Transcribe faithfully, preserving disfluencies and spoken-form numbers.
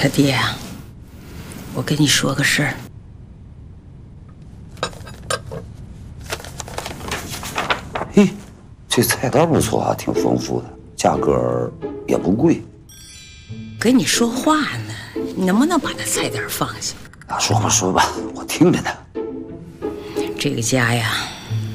他爹啊，我跟你说个事儿。 嘿，这菜单不错啊，挺丰富的，价格也不贵。 跟你说话呢，你能不能把那菜单放下？ 啊，说吧说吧，我听着呢。 这个家呀，